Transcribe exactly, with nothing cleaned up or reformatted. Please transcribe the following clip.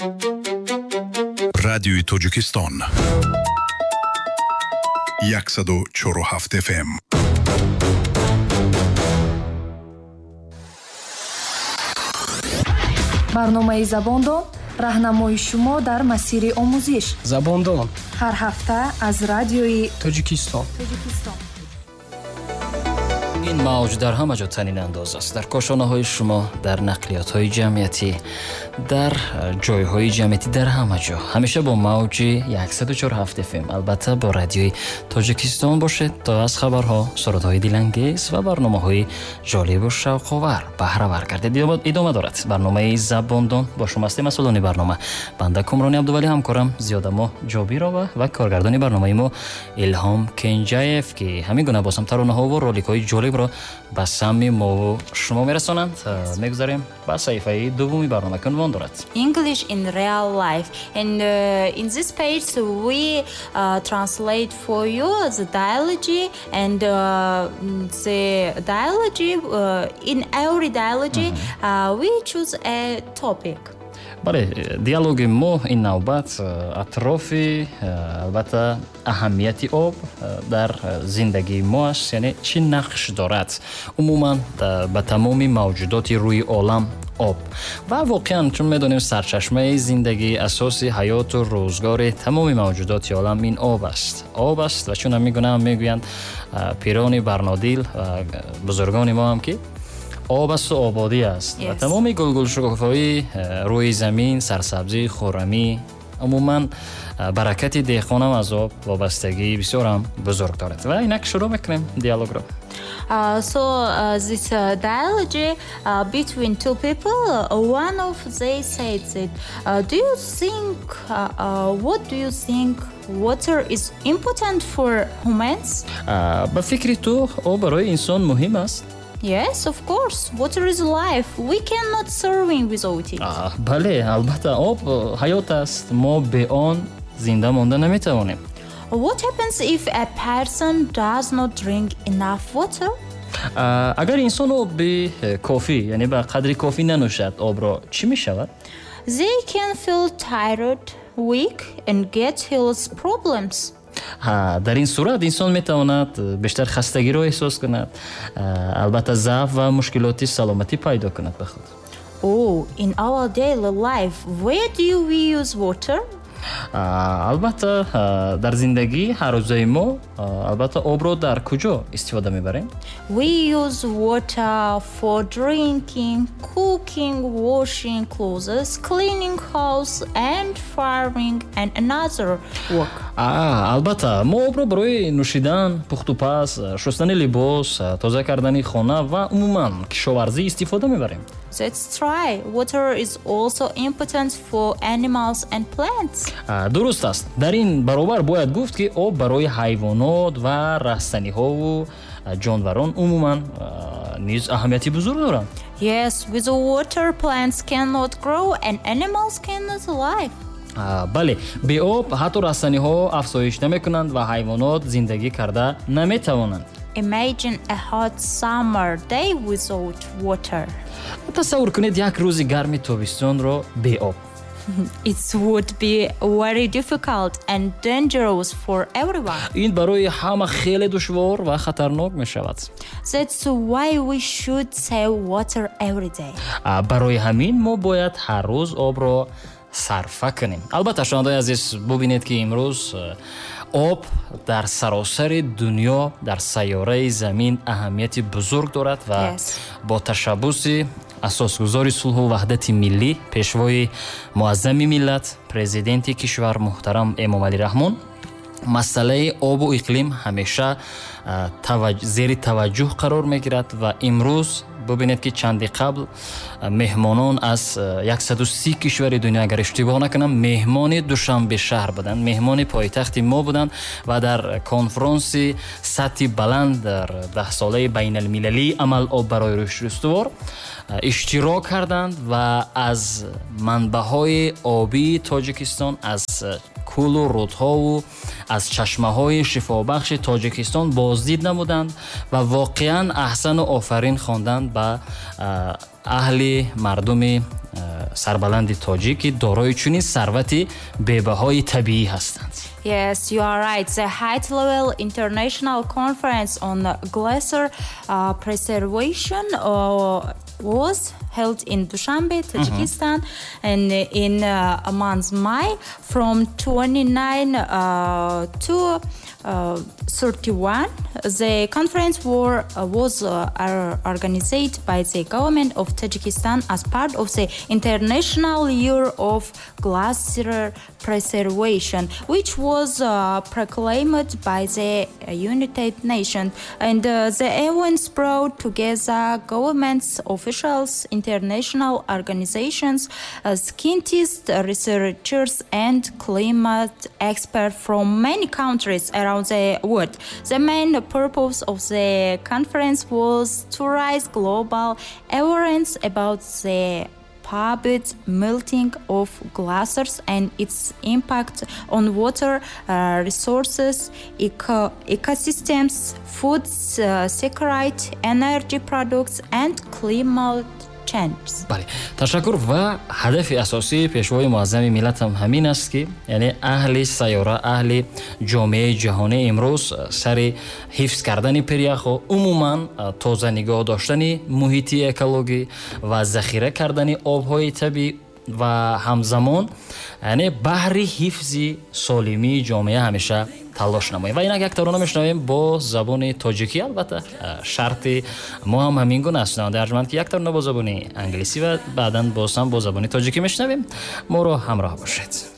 радиои Тоҷикистон صد و چهار و هفت اف ام. барномаи забондон раҳнамои шумо дар масири омӯзиш. Забондон ҳар ҳафта аз радиои Тоҷикистон. Тоҷикистон. ин мавҷ дар ҳама ҷо танин андоз аст. Дар кошонаҳои шумо, дар нақлиётҳои ҷамъиятӣ, дар ҷойҳои ҷамъиятӣ, дар ҳама ҷо. ҳамеша бо мавҷи صد و چهار و هفت эф эм, албатта бо радиои Тоҷикистон бошед то аз хабарҳо, сурудҳои дилангез ва барномаҳои ҷолибу шавқовар баҳравар гардед. идома дорад барномаи Забондон. бо шумо ҳастем. масъулони барнома банда Кумрони Абдувалӣ, ҳамкорам Зиёдамоҳ Ҷобирова ва коргардони барномаи мо Илҳом Кенҷаев, ки ҳамин гуна бозам таронаҳо ва роликҳои ҷолибро ба самми мо шумо мерасонанд. мегузарем ба саҳифаи дуввуми барнома ки унвон дорад English in real life, and uh, in this page we uh, translate for you the dialogy, and uh, the dialogy uh, in every dialogy uh-huh. uh, we choose a topic. бале, диалоги мо ин навбат атрофи албатта аҳамияти об дар зиндагии мо аст, яъне чӣ нақш дорад умуман ба тамоми мавҷудоти рӯи олам об. ва воқеан чун медонем сарчашмаи зиндагӣ, асоси ҳаёту рӯзгори тамоми мавҷудоти олам ин об аст. об аст ва чун ҳамин гуна мегӯянд пирони барнодил ва бузургони мо ҳам ки об асту ободӣ аст. Yes. ва тамоми гулгулшукуфаҳои рӯи замин, сарсабзӣ, хӯрамӣ, умуман баракати деҳқонам аз об вобастагии бисёрам бузург дорад. ва инак шурӯъ мекунем диалогро. Uh, so uh, this uh, dialogy uh, between two people, uh, one of they said that, uh, do you think, uh, uh, what do you think water is important for humans? Uh, ба фикри ту об барои инсон муҳим аст? Yes, of course. Water is life. We cannot survive without it. Uh, бале, албатта об ҳаёт аст. мо бе он зинда монда наметавонем. What happens if a person does not drink enough water? Uh, агар инсон оби кофӣ, яъне ба қадри кофӣ нанӯшад, обро чӣ мешавад? They can feel tired, weak, and get health problems. ҳа, дар ин сурат инсон метавонад бештар хастагиро эҳсос кунад, албатта заъф ва мушкилоти саломатӣ пайдо кунад ба худ. Oh, in our daily life, where do we use water? албатта дар зиндагии ҳаррӯзаи мо албатта обро дар куҷо истифода мебарем? We use water for drinking, cooking, washing clothes, cleaning house, and farming, and another work. албатта мо обро барои нӯшидан, пухтупаз, шустани либос, тоза кардани хона ва умуман кишоварзӣ истифода мебарем. That's right. Water is also important for animals and plants. дуруст аст. дар ин баробар бояд гуфт ки об барои ҳайвонот ва растаниҳову ҷонварон умуман низ аҳамияти бузург доранд. Yes, with water plants cannot grow and animals cannot live. бале, бе об ҳатто растаниҳо афзоиш намекунанд ва ҳайвонот зиндагӣ карда наметавонанд. Imagine a hot summer day without water. тасаввур кунед як рӯзи гарми тобистонро бе об. It would be very difficult and dangerous for everyone. ин барои ҳама хеле душвор ва хатарнок мешавад. That's why we should save water every day. барои ҳамин мо бояд ҳар рӯз обро сарфа кунем. албатта шунавандаи азиз, бубинед ки имрӯз об дар саросари дунё, дар сайёраи замин аҳамияти бузург дорад ва Yes. бо ташаббуси асосгузори сулҳу ваҳдати миллӣ, пешвои муаззами миллат, президенти кишвар муҳтарам Эмомалӣ Раҳмон, масъалаи обу иқлим ҳамеша таваҷ... зери таваҷҷӯҳ қарор мегирад ва имрӯз бубинед ки чанди қабл меҳмонон аз صد و سی кишвари дунё, агар иштибоҳ накунам, меҳмони Душанбешаҳр буданд, меҳмони пойтахти мо буданд ва дар конфронси сатҳи баланд дар даҳсолаи байналмилалии амал об барои рушди устувор иштирок карданд ва аз манбаъҳои обии Тоҷикистон, аз кӯлу рудҳову аз чашмаҳои шифобахши Тоҷикистон боздид намуданд ва воқеан аҳсану офарин хонданд ба аҳли мардуми сарбаланди тоҷик ки дорои чунин сарвати бебаҳои табиӣ ҳастанд. Yes, you are right. The high-level international conference on glacier uh, preservation uh, was held in Dushanbe, Tajikistan, mm-hmm. and in uh, a month May from twenty-nine uh, to uh, thirty-one. The conference were, uh, was uh, organized by the government of Tajikistan as part of the International Year of Glacier Preservation, which was uh, proclaimed by the United Nations. And uh, the events brought together governments, officials, international organizations, uh, scientists, researchers, and climate experts from many countries around the world. The main purpose of the conference was to raise global awareness about the rapid melting of glaciers and its impact on water uh, resources, eco- ecosystems, food uh, security, energy products, and climate change. Бале, ташаккур ва ҳадафи асосии пешвои муаззами миллат ҳам ҳамин аст ки яъне аҳли сайёра, аҳли ҷомеаи ҷаҳонӣ имрӯз сари ҳифз кардани перияхҳо, умуман тоза нигоҳ доштани муҳити экологӣ ва захира кардани обҳои табиӣ ва ҳамзамон яъне баҳри ҳифзи солимии ҷомеа ҳамеша талош намоем. Ва инак як тарона мешунавем бо забони тоҷикӣ. Албатта шарти мо ҳам ҳамин гуна аст. шунавандаи арҷманд ки як тарона бо забони англисӣ ва баъдан боз ҳам бо забони тоҷикӣ мешунавем. моро ҳамроҳ бошед.